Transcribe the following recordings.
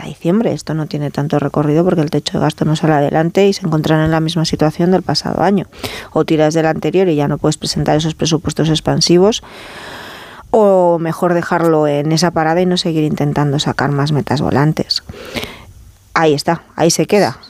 diciembre. Esto no tiene tanto recorrido porque el techo de gasto no sale adelante y se encontrarán en la misma situación del pasado año. O tiras del anterior y ya no puedes presentar esos presupuestos expansivos, o mejor dejarlo en esa parada y no seguir intentando sacar más metas volantes. Ahí está, ahí se queda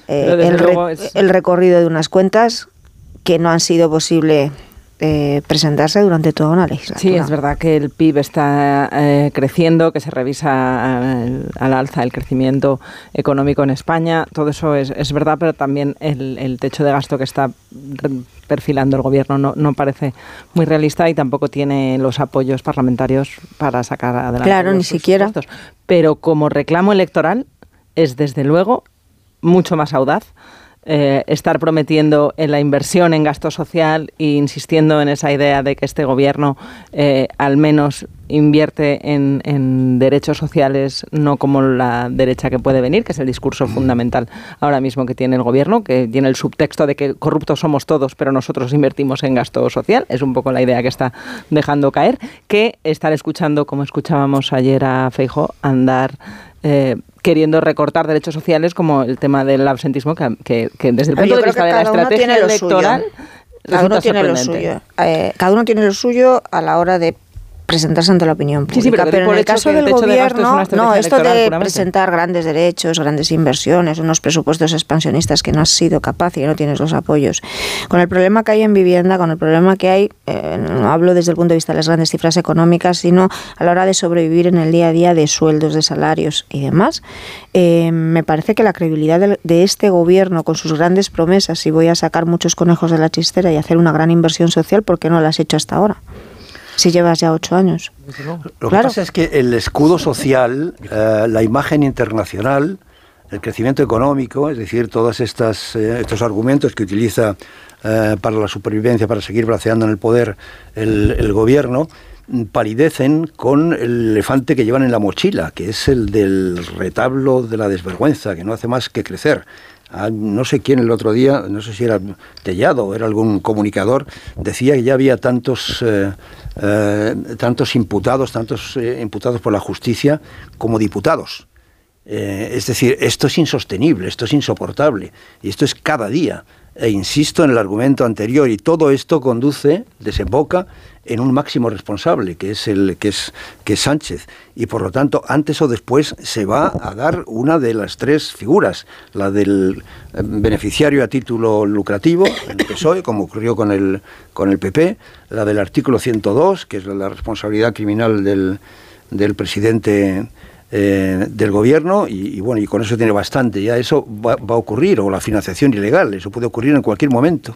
el recorrido de unas cuentas que no han sido posible presentarse durante toda una legislatura. Sí, es verdad que el PIB está creciendo, que se revisa al alza el crecimiento económico en España. Todo eso es verdad, pero también el techo de gasto que está perfilando el gobierno no parece muy realista y tampoco tiene los apoyos parlamentarios para sacar adelante. Claro, ni siquiera. Pero como reclamo electoral es desde luego mucho más audaz estar prometiendo en la inversión en gasto social e insistiendo en esa idea de que este gobierno al menos invierte en derechos sociales, no como la derecha que puede venir, que es el discurso fundamental ahora mismo que tiene el gobierno, que tiene el subtexto de que corruptos somos todos, pero nosotros invertimos en gasto social. Es un poco la idea que está dejando caer, que estar escuchando, como escuchábamos ayer a Feijóo, andar queriendo recortar derechos sociales, como el tema del absentismo, que desde el punto de vista de la estrategia electoral cada uno tiene lo suyo. Cada uno tiene lo suyo a la hora de presentarse ante la opinión pública. Sí, pero en el caso del gobierno, no, esto de presentar grandes derechos, grandes inversiones, unos presupuestos expansionistas que no has sido capaz y que no tienes los apoyos. Con el problema que hay en vivienda, con el problema que hay, no hablo desde el punto de vista de las grandes cifras económicas, sino a la hora de sobrevivir en el día a día de sueldos, de salarios y demás, me parece que la credibilidad de este gobierno con sus grandes promesas, y voy a sacar muchos conejos de la chistera y hacer una gran inversión social, ¿por qué no la has hecho hasta ahora? Si llevas ya 8 años. Lo que pasa es que el escudo social, la imagen internacional, el crecimiento económico, es decir, todos estos argumentos que utiliza para la supervivencia, para seguir braceando en el poder el gobierno, palidecen con el elefante que llevan en la mochila, que es el del retablo de la desvergüenza, que no hace más que crecer. No sé quién el otro día, no sé si era Tellado o era algún comunicador, decía que ya había tantos imputados por la justicia como diputados. Es decir, esto es insostenible, esto es insoportable, y esto es cada día. E insisto en el argumento anterior, y todo esto desemboca en un máximo responsable, que es Sánchez, y por lo tanto antes o después se va a dar una de las tres figuras, la del beneficiario a título lucrativo, el PSOE, como ocurrió con el PP, la del artículo 102, que es la responsabilidad criminal del presidente del gobierno, y bueno, y con eso tiene bastante, ya eso va a ocurrir, o la financiación ilegal, eso puede ocurrir en cualquier momento,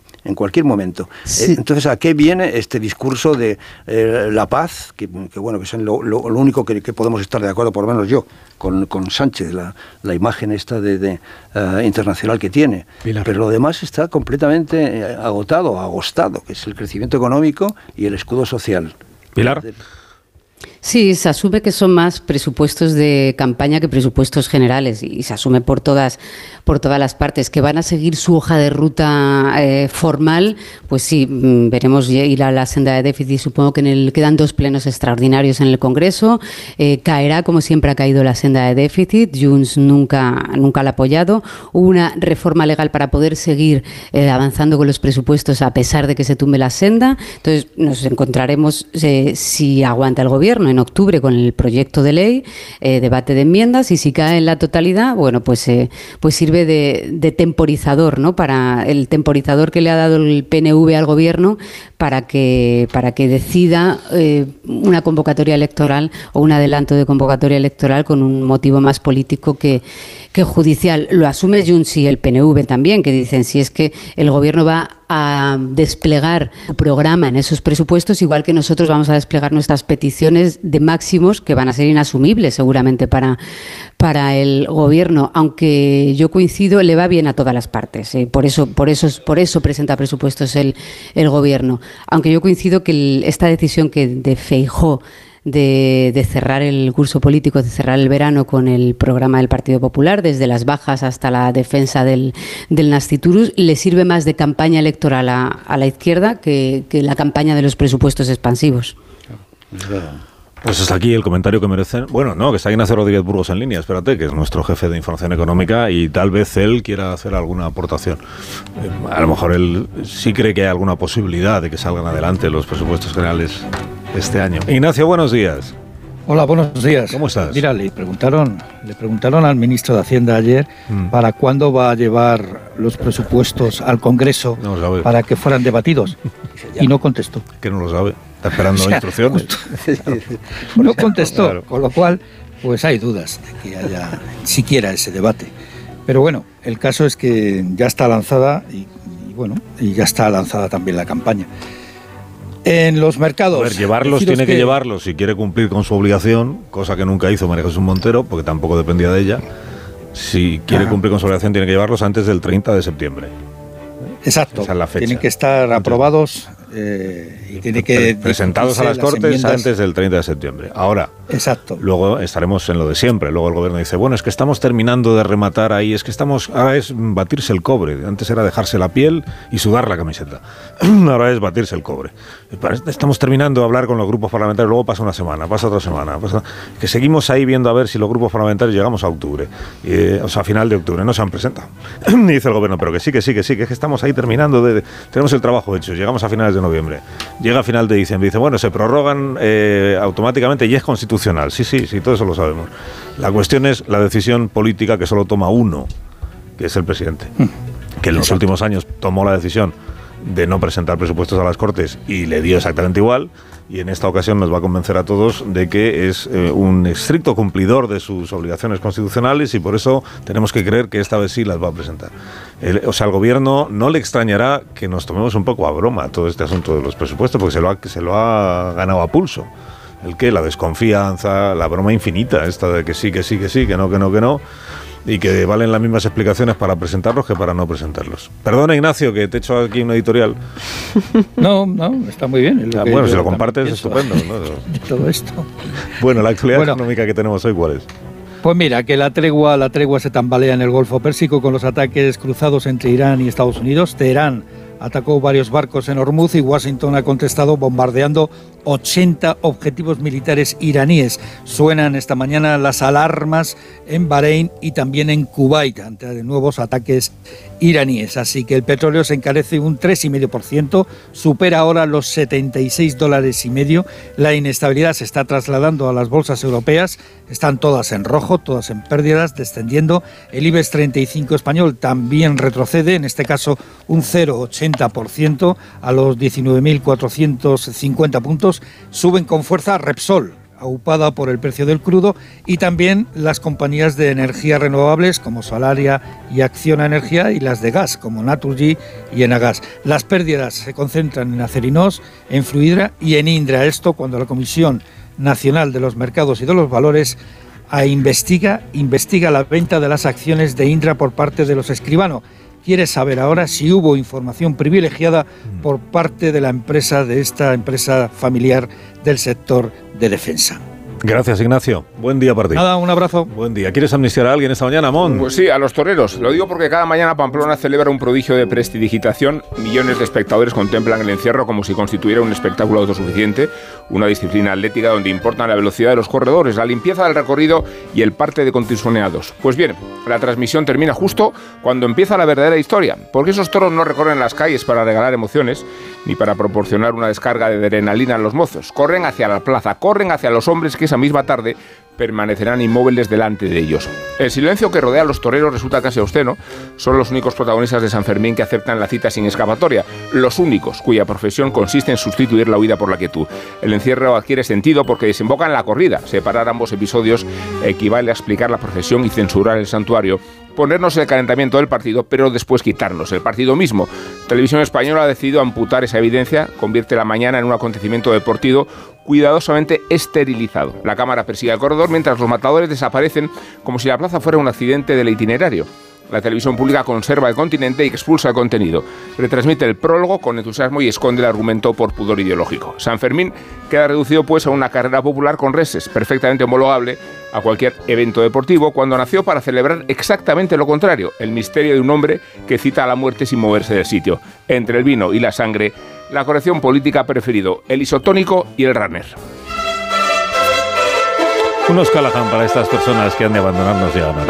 Sí. Entonces, ¿a qué viene este discurso de la paz? Que bueno, que es lo único que podemos estar de acuerdo, por lo menos yo, con Sánchez, la imagen esta de internacional que tiene. Pilar. Pero lo demás está completamente agostado, que es el crecimiento económico y el escudo social. Pilar. Sí, se asume que son más presupuestos de campaña que presupuestos generales, y se asume por todas las partes. Que van a seguir su hoja de ruta formal, pues sí, veremos ir a la senda de déficit. Supongo que quedan 2 plenos extraordinarios en el Congreso. Caerá, como siempre ha caído, la senda de déficit. Junts nunca la ha apoyado. Hubo una reforma legal para poder seguir avanzando con los presupuestos a pesar de que se tumbe la senda. Entonces nos encontraremos, si aguanta el gobierno, en octubre con el proyecto de ley, debate de enmiendas, y si cae en la totalidad, bueno, pues sirve de temporizador, ¿no? Para el temporizador que le ha dado el PNV al gobierno para que decida una convocatoria electoral o un adelanto de convocatoria electoral con un motivo más político que judicial. Lo asume Junts y el PNV también, que dicen, si es que el gobierno va a desplegar su programa en esos presupuestos, igual que nosotros vamos a desplegar nuestras peticiones de máximos, que van a ser inasumibles seguramente para el gobierno, aunque yo coincido, le va bien a todas las partes, por eso presenta presupuestos el gobierno, aunque yo coincido que esta decisión de Feijóo de cerrar el curso político, de cerrar el verano con el programa del Partido Popular, desde las bajas hasta la defensa del Nasciturus, le sirve más de campaña electoral a la izquierda que la campaña de los presupuestos expansivos. Pues hasta aquí el comentario que merecen. Bueno, no, que está Ignacio Rodríguez Burgos en línea, espérate, que es nuestro jefe de información económica y tal vez él quiera hacer alguna aportación. A lo mejor él sí cree que hay alguna posibilidad de que salgan adelante los presupuestos generales este año. Ignacio, buenos días. Hola, buenos días. ¿Cómo estás? Mira, le preguntaron al ministro de Hacienda ayer para cuándo va a llevar los presupuestos al Congreso para que fueran debatidos y no contestó. Que no lo sabe. Está esperando instrucciones. No contestó, claro. Con lo cual, pues hay dudas de que haya siquiera ese debate. Pero bueno, el caso es que ya está lanzada y ya está lanzada también la campaña. En los mercados... A ver, llevarlos tiene que llevarlos si quiere cumplir con su obligación, cosa que nunca hizo María Jesús Montero, porque tampoco dependía de ella. Si quiere cumplir con su obligación, tiene que llevarlos antes del 30 de septiembre. Exacto. Esa es la fecha. Tienen que estar aprobados y tiene que presentados a las Cortes antes del 30 de septiembre. Ahora, exacto. Luego estaremos en lo de siempre. Luego el gobierno dice, bueno, es que estamos terminando de rematar ahí, ahora es batirse el cobre. Antes era dejarse la piel y sudar la camiseta. Ahora es batirse el cobre. Estamos terminando de hablar con los grupos parlamentarios, luego pasa una semana, pasa otra semana, que seguimos ahí viendo a ver si los grupos parlamentarios llegamos a octubre, o sea, a final de octubre, no se han presentado. Y dice el gobierno, pero que sí, que estamos ahí terminando, tenemos el trabajo hecho, llegamos a finales de noviembre, llega a final de diciembre, dice, bueno, se prorrogan automáticamente y es constitucional. Sí, todo eso lo sabemos. La cuestión es la decisión política que solo toma uno, que es el presidente, que en los últimos años tomó la decisión de no presentar presupuestos a las Cortes y le dio exactamente igual, y en esta ocasión nos va a convencer a todos de que es un estricto cumplidor de sus obligaciones constitucionales y por eso tenemos que creer que esta vez sí las va a presentar. Al gobierno no le extrañará que nos tomemos un poco a broma todo este asunto de los presupuestos, porque se lo ha ganado a pulso. La desconfianza, la broma infinita, esta de que sí, que no, y que valen las mismas explicaciones para presentarlos que para no presentarlos. Perdona, Ignacio, que te he hecho aquí una editorial. No, está muy bien. Bueno, si lo compartes es estupendo, ¿no? De todo esto. Bueno, la actualidad económica que tenemos hoy, ¿cuál es? Pues mira, que la tregua se tambalea en el Golfo Pérsico con los ataques cruzados entre Irán y Estados Unidos. Teherán atacó varios barcos en Hormuz y Washington ha contestado bombardeando 80 objetivos militares iraníes. Suenan esta mañana las alarmas en Bahrein y también en Kuwait ante nuevos ataques iraníes. Así que el petróleo se encarece un 3,5%, supera ahora los $76,5. La inestabilidad se está trasladando a las bolsas europeas, están todas en rojo, todas en pérdidas, descendiendo. El IBEX 35 español también retrocede, en este caso un 0,80% a los 19.450 puntos. Suben con fuerza Repsol, aupada por el precio del crudo, y también las compañías de energías renovables como Solaria y Acciona Energía, y las de gas como Naturgy y Enagas. Las pérdidas se concentran en Acerinox, en Fluidra y en Indra. Esto cuando la Comisión Nacional de los Mercados y de los Valores investiga la venta de las acciones de Indra por parte de los Escribano. Quiere saber ahora si hubo información privilegiada por parte de esta empresa familiar del sector de defensa. Gracias, Ignacio. Buen día para ti. Nada, un abrazo. Buen día. ¿Quieres amnistiar a alguien esta mañana, Mon? Pues sí, a los toreros. Lo digo porque cada mañana Pamplona celebra un prodigio de prestidigitación. Millones de espectadores contemplan el encierro como si constituyera un espectáculo autosuficiente, una disciplina atlética donde importan la velocidad de los corredores, la limpieza del recorrido y el parte de contusionados. Pues bien, la transmisión termina justo cuando empieza la verdadera historia, porque esos toros no recorren las calles para regalar emociones ni para proporcionar una descarga de adrenalina a los mozos. Corren hacia la plaza, corren hacia los hombres que esa misma tarde permanecerán inmóviles delante de ellos. El silencio que rodea a los toreros resulta casi obsceno. Son los únicos protagonistas de San Fermín que aceptan la cita sin escapatoria, los únicos cuya profesión consiste en sustituir la huida por la quietud. El encierro adquiere sentido porque desemboca en la corrida. Separar ambos episodios equivale a explicar la procesión y censurar el santuario, ponernos el calentamiento del partido, pero después quitarnos el partido mismo. Televisión Española ha decidido amputar esa evidencia, convierte la mañana en un acontecimiento deportivo cuidadosamente esterilizado. La cámara persigue al corredor mientras los matadores desaparecen como si la plaza fuera un accidente del itinerario. La televisión pública conserva el continente y expulsa el contenido. Retransmite el prólogo con entusiasmo y esconde el argumento por pudor ideológico. San Fermín queda reducido pues a una carrera popular con reses, perfectamente homologable a cualquier evento deportivo, cuando nació para celebrar exactamente lo contrario, el misterio de un hombre que cita a la muerte sin moverse del sitio. Entre el vino y la sangre, la corrección política ha preferido el isotónico y el runner. Unos Callahan para estas personas que han de abandonarnos ya.